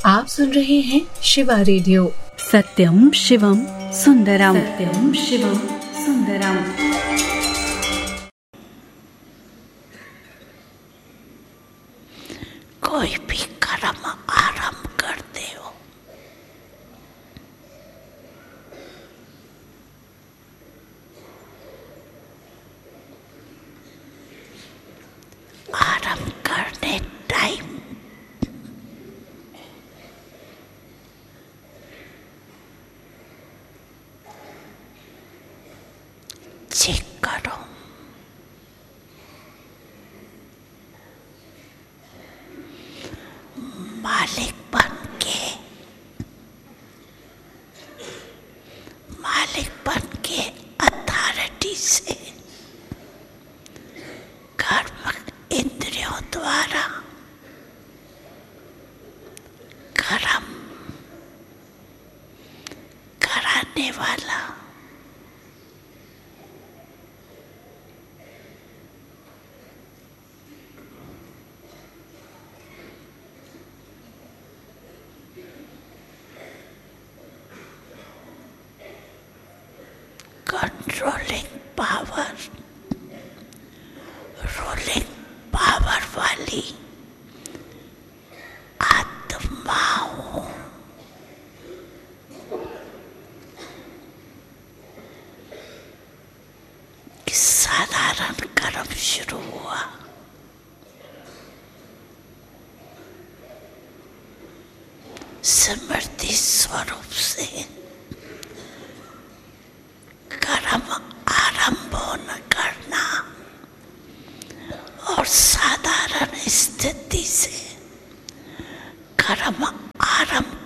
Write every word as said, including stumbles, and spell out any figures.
आप सुन रहे हैं शिवा रेडियो। सत्यम शिवम सुंदरम, सत्यम शिवम सुंदरम। कोई भी कर्म आरंभ करते हो, आरंभ करने टाइम चेक करो, मालिक बन के मालिक बन के अथॉरिटी से कर्म इंद्रियों द्वारा कर्म कराने वाला कंट्रोलिंग पावर, रूलिंग पावर वाली आत्माओं की साधारण कर्म शुरू हुआ। स्मृति स्वरूप से कर्म आरंभ न करना और साधारण स्थिति से कर्म आरंभ